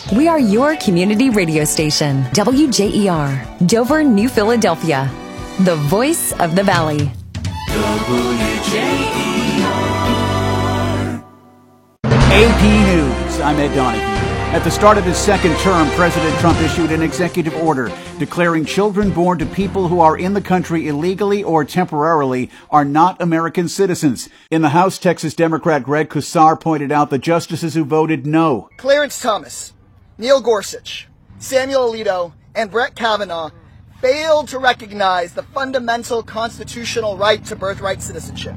We are your community radio station, WJER, Dover, New Philadelphia, the voice of the Valley. WJER. AP News, I'm Ed Donahue. At the start of his second term, President Trump issued an executive order declaring children born to people who are in the country illegally or temporarily are not American citizens. In the House, Texas Democrat Greg Casar pointed out the justices who voted no. Clarence Thomas, Neil Gorsuch, Samuel Alito, and Brett Kavanaugh failed to recognize the fundamental constitutional right to birthright citizenship.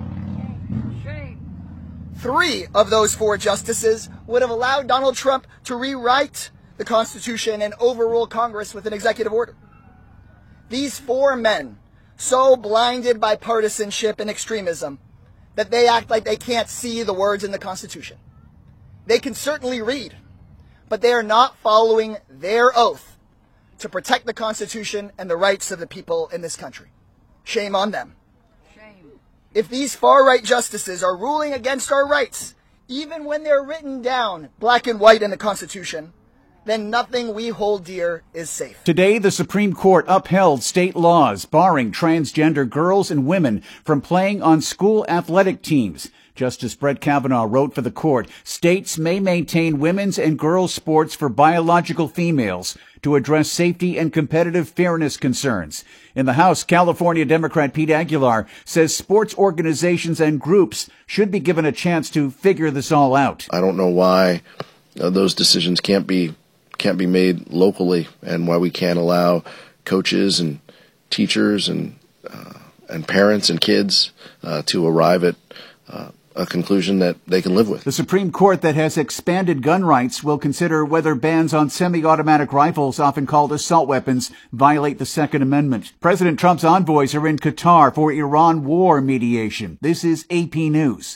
3 of those 4 justices would have allowed Donald Trump to rewrite the Constitution and overrule Congress with an executive order. These 4 men, so blinded by partisanship and extremism, that they act like they can't see the words in the Constitution. They can certainly read, but they are not following their oath to protect the Constitution and the rights of the people in this country. Shame on them. If these far-right justices are ruling against our rights, even when they're written down black and white in the Constitution, then nothing we hold dear is safe. Today, the Supreme Court upheld state laws barring transgender girls and women from playing on school athletic teams. Justice Brett Kavanaugh wrote for the court, states may maintain women's and girls' sports for biological females to address safety and competitive fairness concerns. In the House, California Democrat Pete Aguilar says sports organizations and groups should be given a chance to figure this all out. I don't know why those decisions can't be made locally, and why we can't allow coaches and teachers and parents and kids to arrive at a conclusion that they can live with. The Supreme Court that has expanded gun rights will consider whether bans on semi-automatic rifles, often called assault weapons, violate the Second Amendment. President Trump's envoys are in Qatar for Iran war mediation. This is AP News.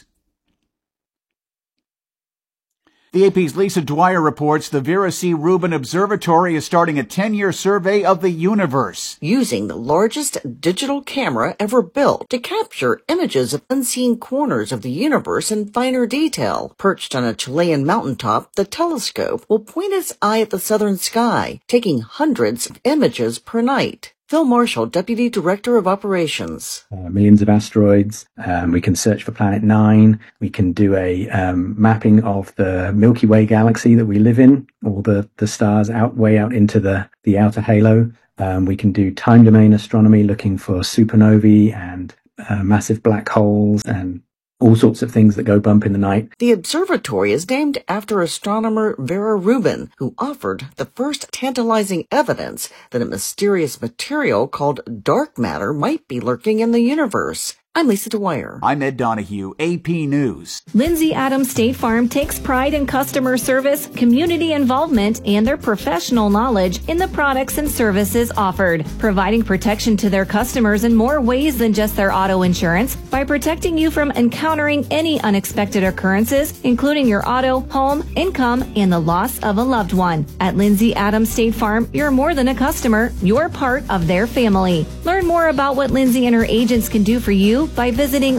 The AP's Lisa Dwyer reports the Vera C. Rubin Observatory is starting a 10-year survey of the universe. Using the largest digital camera ever built to capture images of unseen corners of the universe in finer detail. Perched on a Chilean mountaintop, the telescope will point its eye at the southern sky, taking hundreds of images per night. Phil Marshall, Deputy Director of Operations. Millions of asteroids. We can search for Planet 9. We can do a mapping of the Milky Way galaxy that we live in, all the stars way out into the outer halo. We can do time domain astronomy, looking for supernovae and massive black holes and all sorts of things that go bump in the night. The observatory is named after astronomer Vera Rubin, who offered the first tantalizing evidence that a mysterious material called dark matter might be lurking in the universe. I'm Lisa Dwyer. I'm Ed Donahue, AP News. Lindsay Adams State Farm takes pride in customer service, community involvement, and their professional knowledge in the products and services offered, providing protection to their customers in more ways than just their auto insurance by protecting you from encountering any unexpected occurrences, including your auto, home, income, and the loss of a loved one. At Lindsay Adams State Farm, you're more than a customer, you're part of their family. Learn more about what Lindsay and her agents can do for you by visiting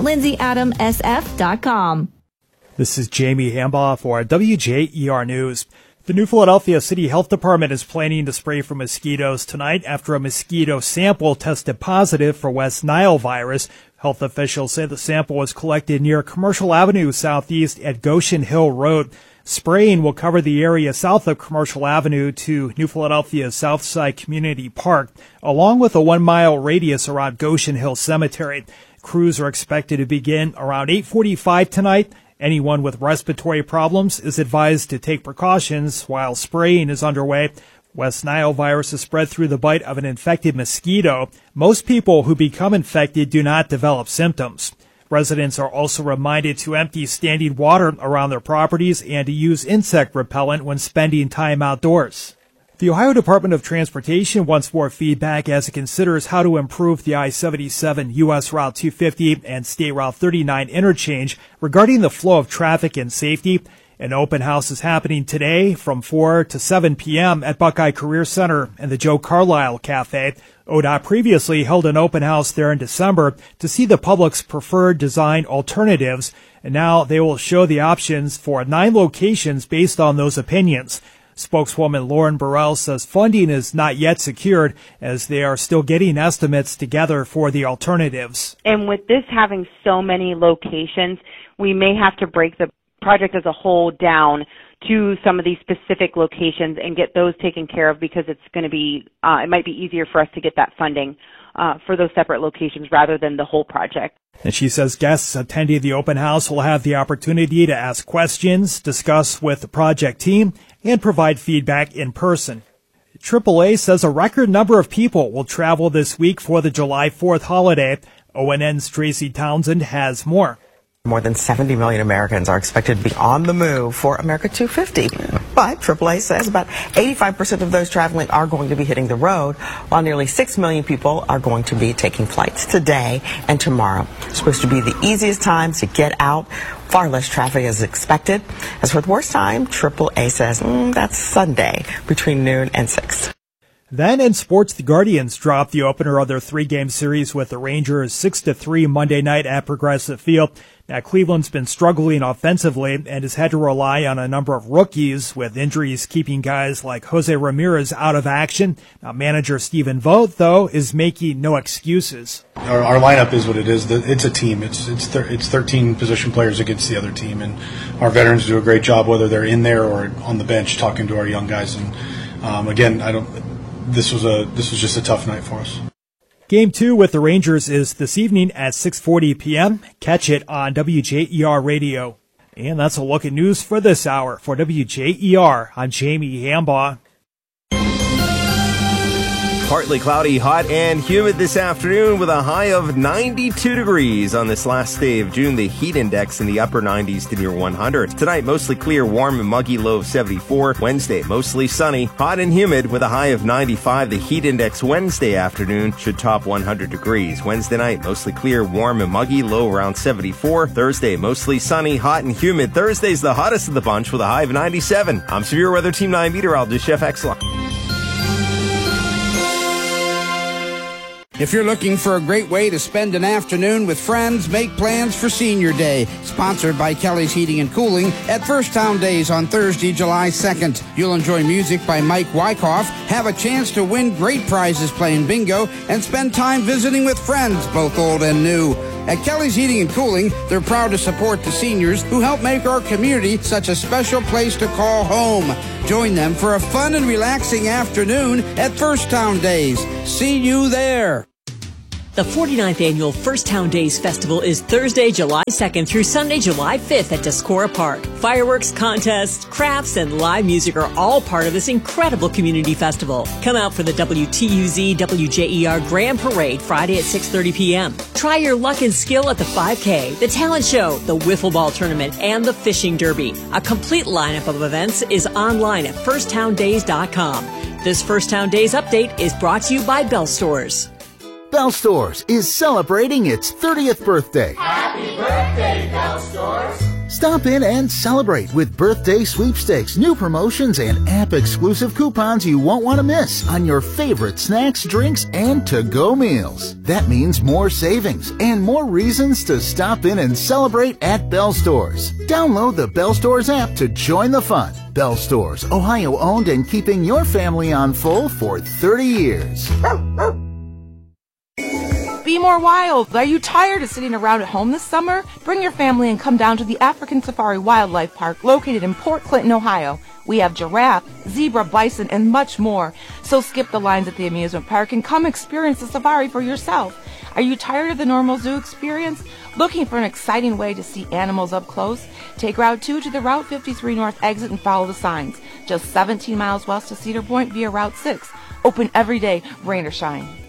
lindsayadamsf.com. This is Jamie Hambaugh for WJER News. The New Philadelphia City Health Department is planning to spray for mosquitoes tonight after a mosquito sample tested positive for West Nile virus. Health officials say the sample was collected near Commercial Avenue Southeast at Goshen Hill Road. Spraying will cover the area south of Commercial Avenue to New Philadelphia's Southside Community Park, along with a 1-mile radius around Goshen Hill Cemetery. Crews are expected to begin around 8:45 tonight. Anyone with respiratory problems is advised to take precautions while spraying is underway. West Nile virus is spread through the bite of an infected mosquito. Most people who become infected do not develop symptoms. Residents are also reminded to empty standing water around their properties and to use insect repellent when spending time outdoors. The Ohio Department of Transportation wants more feedback as it considers how to improve the I-77 U.S. Route 250 and State Route 39 interchange regarding the flow of traffic and safety. An open house is happening today from 4 to 7 p.m. at Buckeye Career Center and the Joe Carlisle Cafe. ODOT previously held an open house there in December to see the public's preferred design alternatives, and now they will show the options for 9 locations based on those opinions. Spokeswoman Lauren Burrell says funding is not yet secured as they are still getting estimates together for the alternatives. And with this having so many locations, we may have to break the project as a whole down to some of these specific locations and get those taken care of, because it's going to be, it might be easier for us to get that funding for those separate locations rather than the whole project. And she says guests attending the open house will have the opportunity to ask questions, discuss with the project team, and provide feedback in person. AAA says a record number of people will travel this week for the July 4th holiday. ONN's Tracy Townsend has more. More than 70 million Americans are expected to be on the move for America 250. But AAA says about 85% of those traveling are going to be hitting the road, while nearly 6 million people are going to be taking flights today and tomorrow. It's supposed to be the easiest times to get out. Far less traffic as expected. As for the worst time, AAA says that's Sunday between noon and 6. Then in sports, the Guardians dropped the opener of their 3-game series with the Rangers 6-3 Monday night at Progressive Field. Now, Cleveland's been struggling offensively and has had to rely on a number of rookies, with injuries keeping guys like Jose Ramirez out of action. Now, manager Stephen Vogt, though, is making no excuses. Our lineup is what it is. It's a team. It's 13 position players against the other team, and our veterans do a great job, whether they're in there or on the bench, talking to our young guys. And again, This was just a tough night for us. Game 2 with the Rangers is this evening at 6:40 p.m. Catch it on WJER Radio. And that's a look at news for this hour. For WJER, I'm Jamie Hambaugh. Partly cloudy, hot, and humid this afternoon with a high of 92 degrees on this last day of June. The heat index in the upper 90s to near 100. Tonight, mostly clear, warm, and muggy, low of 74. Wednesday, mostly sunny, hot and humid with a high of 95. The heat index Wednesday afternoon should top 100 degrees. Wednesday night, mostly clear, warm, and muggy, low around 74. Thursday, mostly sunny, hot, and humid. Thursday's the hottest of the bunch with a high of 97. I'm Severe Weather Team 9 meteorologist Chef Exelon. If you're looking for a great way to spend an afternoon with friends, make plans for Senior Day. Sponsored by Kelly's Heating and Cooling at First Town Days on Thursday, July 2nd. You'll enjoy music by Mike Wyckoff, have a chance to win great prizes playing bingo, and spend time visiting with friends, both old and new. At Kelly's Heating and Cooling, they're proud to support the seniors who help make our community such a special place to call home. Join them for a fun and relaxing afternoon at First Town Days. See you there. The 49th Annual First Town Days Festival is Thursday, July 2nd through Sunday, July 5th at Discora Park. Fireworks, contests, crafts, and live music are all part of this incredible community festival. Come out for the WTUZ WJER Grand Parade Friday at 6:30 p.m. Try your luck and skill at the 5K, the talent show, the wiffle ball tournament, and the fishing derby. A complete lineup of events is online at firsttowndays.com. This First Town Days update is brought to you by Bell Stores. Bell Stores is celebrating its 30th birthday. Happy birthday, Bell Stores! Stop in and celebrate with birthday sweepstakes, new promotions, and app-exclusive coupons you won't want to miss on your favorite snacks, drinks, and to-go meals. That means more savings and more reasons to stop in and celebrate at Bell Stores. Download the Bell Stores app to join the fun. Bell Stores, Ohio-owned and keeping your family on full for 30 years. Be more wild. Are you tired of sitting around at home this summer? Bring your family and come down to the African Safari Wildlife Park located in Port Clinton, Ohio. We have giraffe, zebra, bison, and much more. So skip the lines at the amusement park and come experience the safari for yourself. Are you tired of the normal zoo experience? Looking for an exciting way to see animals up close? Take Route 2 to the Route 53 North exit and follow the signs. Just 17 miles west of Cedar Point via Route 6. Open every day, rain or shine.